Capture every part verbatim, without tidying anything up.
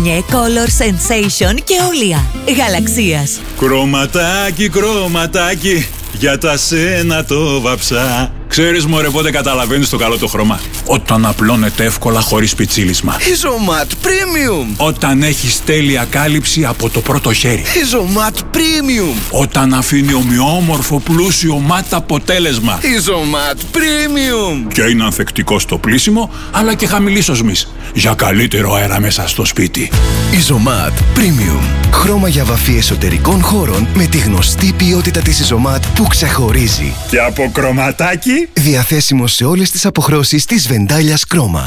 Garnier Color Sensation και Olea Γαλαξίας. Κρωματάκι, κρωματάκι, για τα σένα το βαψά. Ξέρεις μωρέ πότε καταλαβαίνεις το καλό το χρώμα? Όταν απλώνεται εύκολα χωρίς πιτσίλισμα. Isomat Premium. Όταν έχεις τέλεια κάλυψη από το πρώτο χέρι. Isomat Premium. Όταν αφήνει ομοιόμορφο πλούσιο ματ αποτέλεσμα. Isomat Premium. Και είναι ανθεκτικό στο πλύσιμο αλλά και χαμηλής οσμής, για καλύτερο αέρα μέσα στο σπίτι. Isomat Premium. Χρώμα για βαφή εσωτερικών χώρων με τη γνωστή ποιότητα της Isomat που ξεχωρίζει. Και από κρωματάκι. Διαθέσιμο σε όλες τις αποχρώσεις της βεντάλιας Κρόμα.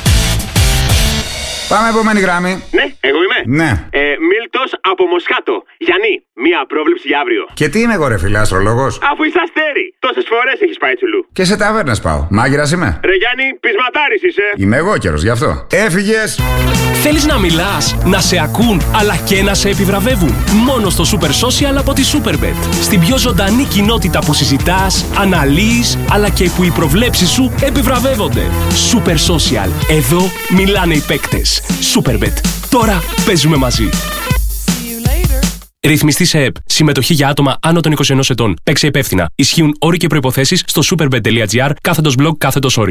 Πάμε επόμενη γράμμη. Ναι, εγώ είμαι. Ναι. Ε, Μίλτος από Μοσχάτο. Γιάννη, μία πρόβλεψη για αύριο. Και τι είμαι εγώ ρε φίλε, αστρολόγος? Αφού είσαι αστέρι, τόσες φορές έχεις πάει τσουλού. Και σε ταβέρνες πάω. Μάγειρας είμαι. Ρε Γιάννη, πεισματάρης είσαι. Είμαι εγώ καιρος γι' αυτό. Έφυγες. Θέλεις να μιλάς, να σε ακούν, αλλά και να σε επιβραβεύουν? Μόνο στο Super Social από τη Superbet. Στην πιο ζωντανή κοινότητα που συζητάς, αναλύεις, αλλά και που οι προβλέψεις σου επιβραβεύονται. Super Social. Εδώ μιλάνε οι παίκτες. Superbet. Τώρα παίζουμε μαζί. Ρυθμιστή σε ΕΠ. Συμμετοχή για άτομα άνω των είκοσι ενός ετών. Παίξε υπεύθυνα. Ισχύουν όροι και προϋποθέσεις στο superbet.gr κάθετος blog κάθετος όροι.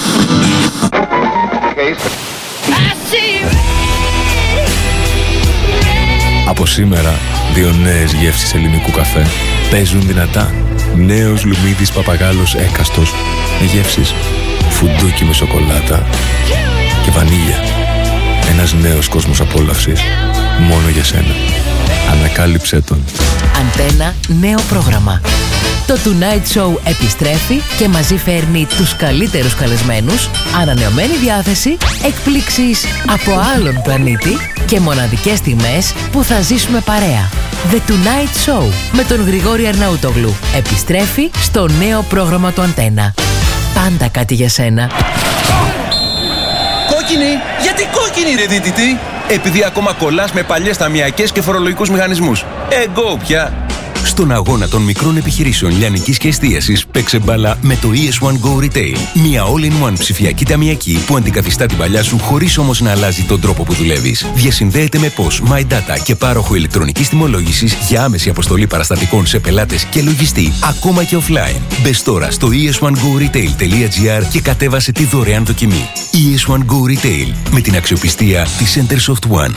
Από σήμερα, δύο νέες γεύσεις ελληνικού καφέ παίζουν δυνατά. Νέος Λουμίδης Παπαγάλος έκαστος με γεύσεις φουντούκι με σοκολάτα και βανίλια. Ένας νέος κόσμος απόλαυσης μόνο για σένα. Ανακάλυψέ τον. Αντένα, νέο πρόγραμμα. Το Tonight Show επιστρέφει και μαζί φέρνει τους καλύτερους καλεσμένους, ανανεωμένη διάθεση, εκπλήξεις από άλλον πλανήτη και μοναδικές στιγμές που θα ζήσουμε παρέα. The Tonight Show με τον Γρηγόρη Αρναούτογλου επιστρέφει στο νέο πρόγραμμα του Αντένα. Πάντα κάτι για σένα. Κόκκινη! Γιατί κόκκινη ρε δίτητη? Επειδή ακόμα κολλάς με παλιές ταμιακές και φορολογικούς μηχανισμούς. Εγκό πια! Στον αγώνα των μικρών επιχειρήσεων λιανικής και εστίασης παίξε μπάλα με το ι ες one Go Retail. Μια all-in-one ψηφιακή ταμιακή που αντικαθιστά την παλιά σου χωρίς όμως να αλλάζει τον τρόπο που δουλεύεις. Διασυνδέεται με P O S, MyData και πάροχο ηλεκτρονικής τιμολόγησης για άμεση αποστολή παραστατικών σε πελάτες και λογιστή, ακόμα και offline. Μπες τώρα στο ι ες one go retail τελεία gr και κατέβασε τη δωρεάν δοκιμή. ι ες one Go Retail με την αξιοπιστία της Centersoft One.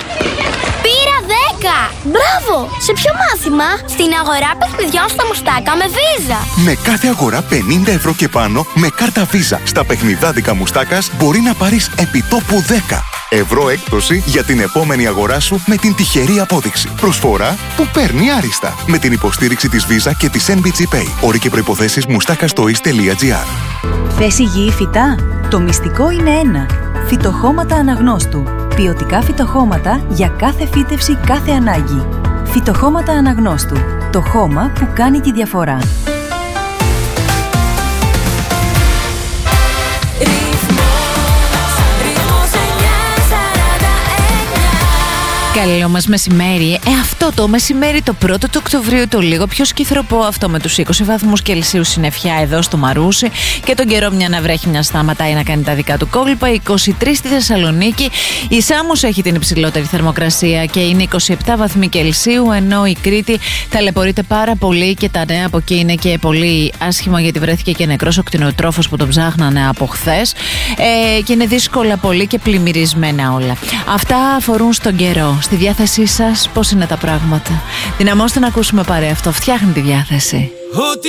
Μπράβο! Σε ποιο μάθημα? Στην αγορά παιχνιδιών στα Μουστάκα με Visa. Με κάθε αγορά πενήντα ευρώ και πάνω με κάρτα Visa στα παιχνιδάδικα Μουστάκας μπορεί να πάρεις επιτόπου δέκα ευρώ έκπτωση για την επόμενη αγορά σου με την τυχερή απόδειξη. Προσφορά που παίρνει άριστα με την υποστήριξη της Visa και της εν μπι τζι Pay. Όροι και προϋποθέσεις μουστάκας.toys τελεία gr. Θες υγιή φυτά? Το μυστικό είναι ένα. Φυτοχώματα Αναγνώστου. Ποιοτικά φυτοχώματα για κάθε φύτευση, κάθε ανάγκη. Φυτοχώματα Αναγνώστου. Το χώμα που κάνει τη διαφορά. Καλό μας μεσημέρι. Ε, αυτό το μεσημέρι το πρώτο του Οκτωβρίου, το λίγο πιο σκυθροπό αυτό με τους είκοσι βαθμούς Κελσίου συννεφιά εδώ στο Μαρούσι και τον καιρό μια να βρέχει, μια σταματάει να κάνει τα δικά του κόλπα. είκοσι τρεις στη Θεσσαλονίκη. Η Σάμος έχει την υψηλότερη θερμοκρασία και είναι είκοσι επτά βαθμοί Κελσίου, ενώ η Κρήτη ταλαιπωρείται πάρα πολύ και τα νέα από εκεί είναι και πολύ άσχημα γιατί βρέθηκε και νεκρός ο κτηνοτρόφος που τον ψάχνανε από χθες ε, και είναι δύσκολα πολύ και πλημμυρισμένα όλα. Αυτά αφορούν στον καιρό. Στη διάθεσή σας πώς είναι τα πράγματα? Δυναμώστε να ακούσουμε παρέα, αυτό φτιάχνει τη διάθεση.